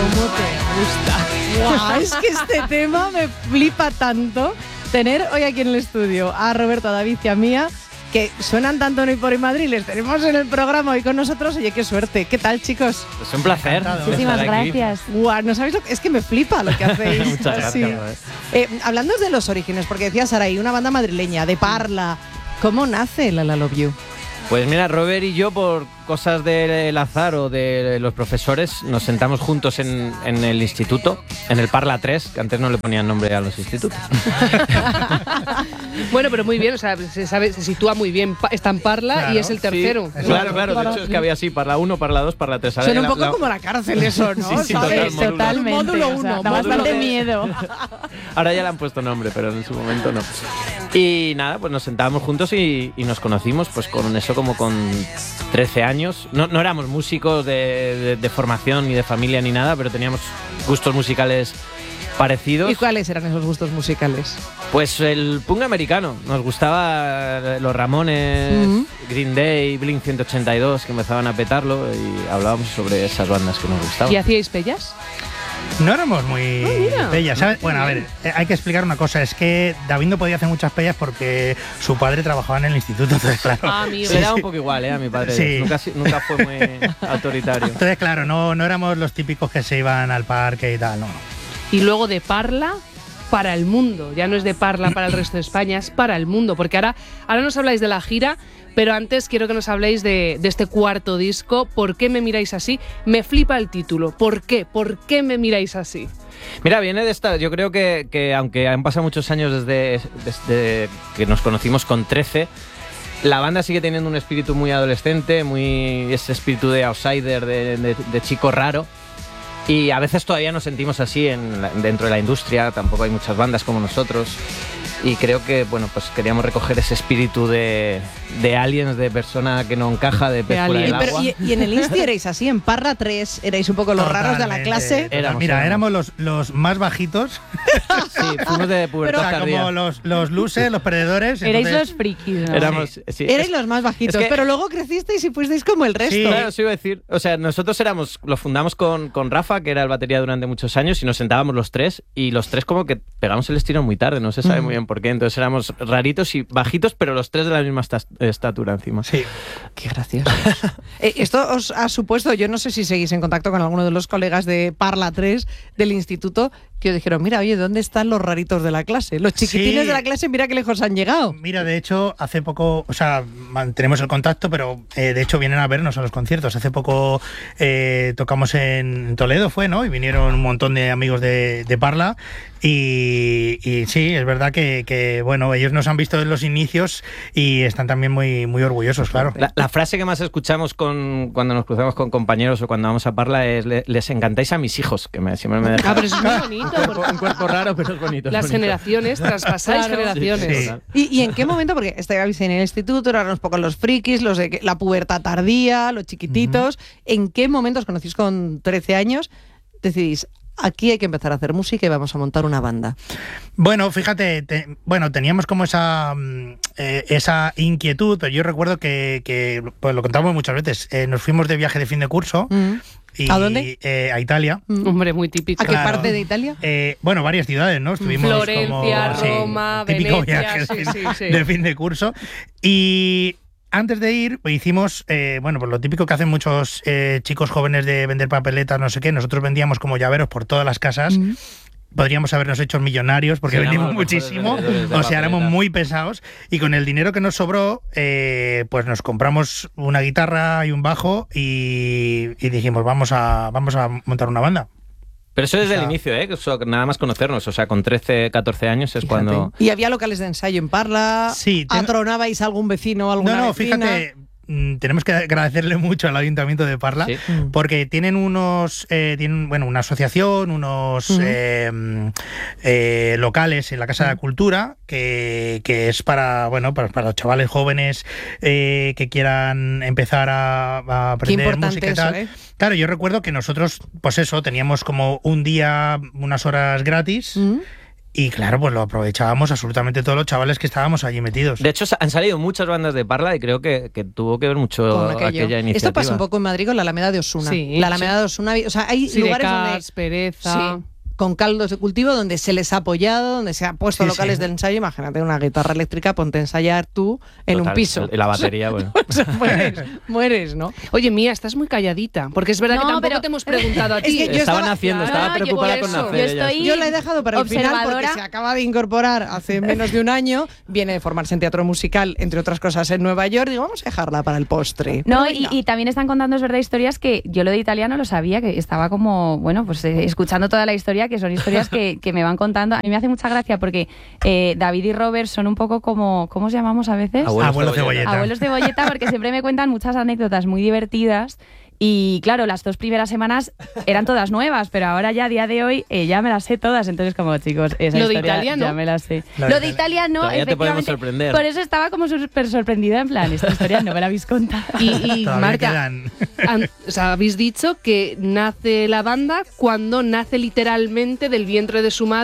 ¿Cómo te gusta? ¡Guau! Es que este tema me flipa tanto. Tener hoy aquí en el estudio a Roberto, a David y a Mía, que suenan tanto en Hoy por Hoy Madrid, les tenemos en el programa hoy con nosotros. Oye, qué suerte. ¿Qué tal, chicos? Es un placer. Muchísimas gracias. Guau, no sabéis lo que es, que me flipa lo que hacéis. Muchas gracias. Hablando de los orígenes, porque decía Saray, una banda madrileña de Parla. ¿Cómo nace la Love You? Pues mira, Robert y yo, por cosas del azar o de los profesores, nos sentamos juntos en el instituto, en el Parla 3, que antes no le ponían nombre a los institutos. Bueno, pero muy bien, o sea, se sitúa muy bien. Está en Parla, claro, y es el tercero. Sí, claro, de hecho es que había así, Parla 1, Parla 2, Parla 3. Suena un poco como la cárcel eso, ¿no? Sí, totalmente. Módulo 1. Da bastante miedo. Ahora ya le han puesto nombre, pero en su momento no. Y nada, pues nos sentábamos juntos y nos conocimos pues con eso como con 13 años. No éramos músicos de formación ni de familia ni nada, pero teníamos gustos musicales parecidos. ¿Y cuáles eran esos gustos musicales? Pues el punk americano. Nos gustaba los Ramones, Green Day, Blink 182, que empezaban a petarlo, y hablábamos sobre esas bandas que nos gustaban. ¿Y hacíais pellas? No éramos muy bellas, ¿sabes? Bueno, a ver, hay que explicar una cosa. Es que David no podía hacer muchas pellas porque su padre trabajaba en el instituto, entonces claro. Le daba un poco igual, a mi padre. Sí. Nunca fue muy autoritario. Entonces claro, no éramos los típicos que se iban al parque y tal, no. Y luego de Parla para el mundo. Ya no es de Parla para el resto de España, es para el mundo. Porque ahora nos habláis de la gira, pero antes quiero que nos habléis de este cuarto disco. ¿Por qué me miráis así? Me flipa el título. ¿Por qué? ¿Por qué me miráis así? Mira, viene de esta... Yo creo que aunque han pasado muchos años desde que nos conocimos con 13... La banda sigue teniendo un espíritu muy adolescente, ese espíritu de outsider, de chico raro. Y a veces todavía nos sentimos así dentro de la industria. Tampoco hay muchas bandas como nosotros. Y creo que, bueno, pues queríamos recoger ese espíritu de aliens, de persona que no encaja, de pez fuera del agua. ¿Y en el Insti erais así? ¿En Parla 3 erais un poco los raros de la clase? Éramos los más bajitos. Sí, fuimos de pubertad tardía. Como los losers, los perdedores. Erais los frikis, ¿no? Erais los más bajitos, pero luego crecisteis y fuisteis como el resto. Sí, claro, eso iba a decir. O sea, nosotros lo fundamos con Rafa, que era el batería durante muchos años, y nos sentábamos los tres, y los tres como que pegamos el estirón muy tarde, no se sabe muy bien por qué. Entonces éramos raritos y bajitos, pero los tres de la misma estatura encima. Sí. Qué gracioso. Esto os ha supuesto, yo no sé si seguís en contacto con alguno de los colegas de Parla 3 del instituto, que os dijeron, mira, oye, ¿dónde están los raritos de la clase? Los chiquitines de la clase, mira qué lejos han llegado. Mira, de hecho, hace poco, o sea, mantenemos el contacto, pero de hecho vienen a vernos a los conciertos. Hace poco tocamos en Toledo, ¿no? Y vinieron un montón de amigos de Parla. Y sí, es verdad que bueno, ellos nos han visto en los inicios y están también muy, muy orgullosos, claro. La frase que más escuchamos cuando nos cruzamos con compañeros o cuando vamos a Parla es: les encantáis a mis hijos, que siempre me dejan. Pero eso es muy bonito. Un cuerpo raro, pero es bonito. Las generaciones, traspasáis generaciones. Sí. ¿Y en qué momento? Porque estabais en el instituto, eran un poco los frikis, los de la pubertad tardía, los chiquititos. ¿En qué momento os conocís con 13 años? Decidís, aquí hay que empezar a hacer música y vamos a montar una banda. Bueno, fíjate, teníamos como esa inquietud, pero yo recuerdo que pues lo contamos muchas veces, nos fuimos de viaje de fin de curso. ¿A dónde? A Italia. Hombre, muy típico. ¿A qué parte de Italia? Bueno, varias ciudades, ¿no? Estuvimos Florencia, Roma, típico Venecia, viaje de fin de curso. Y antes de ir, pues hicimos, pues lo típico que hacen muchos chicos jóvenes de vender papeletas, no sé qué. Nosotros vendíamos como llaveros por todas las casas. Podríamos habernos hecho millonarios porque vendimos muchísimo, o sea, éramos muy pesados, y con el dinero que nos sobró, pues nos compramos una guitarra y un bajo y dijimos, vamos a montar una banda. Pero eso desde el inicio, nada más conocernos, o sea, con 13, 14 años es cuando... ¿Y había locales de ensayo en Parla? Sí. ¿Atronabais a algún vecino o alguna vecina? Fíjate... Tenemos que agradecerle mucho al Ayuntamiento de Parla, porque tienen una asociación, unos locales en la Casa de la Cultura que es para los chavales jóvenes que quieran empezar a aprender música y tal. Eso, Claro, yo recuerdo que nosotros, pues eso, teníamos como un día, unas horas gratis. Y claro, pues lo aprovechábamos absolutamente todos los chavales que estábamos allí metidos. De hecho, han salido muchas bandas de Parla y creo que tuvo que ver mucho Con aquello. aquella iniciativa. Esto pasa un poco en Madrid con la Alameda de Osuna. Sí, La Alameda de Osuna, o sea, hay lugares donde Sidecars, Pereza. sí, con caldos de cultivo, donde se les ha apoyado, donde se han puesto Sí, locales sí. de ensayo. Imagínate una guitarra eléctrica, ponte a ensayar tú en Total, un piso. La batería, bueno. O sea, mueres, ¿no? Oye, Mía, estás muy calladita, porque es verdad No, que tampoco pero- te hemos preguntado a Es ti. que yo Estaban estaba- haciendo, No, estaba no, preocupada yo- con por eso, nacer. yo ella. estoy- Yo la he dejado para el final porque observadora. se acaba de incorporar hace menos de un año, viene de formarse en teatro musical, entre otras cosas, en Nueva York. Digo, vamos a dejarla para el postre. No, Pero venga. y también están contando, es verdad, historias que yo lo de italiano lo sabía, que estaba como, bueno, pues escuchando toda la historia, que son historias que me van contando. A mí me hace mucha gracia porque David y Robert son un poco como, ¿cómo os llamamos a veces? Abuelos cebolleta. Abuelos de bolleta, porque siempre me cuentan muchas anécdotas muy divertidas. Y claro, las 2 primeras semanas eran todas nuevas, pero ahora ya a día de hoy ya me las sé todas. Entonces, como chicos, esa Lo de historia italiano. ya me las sé. Lo de Lo de italiano, Todavía te podemos efectivamente. sorprender. Por eso estaba como súper sorprendida, en plan, esta historia no me la habéis contado. Y Todavía Marta, quedan. o sea, habéis dicho que nace la banda cuando nace literalmente del vientre de su madre.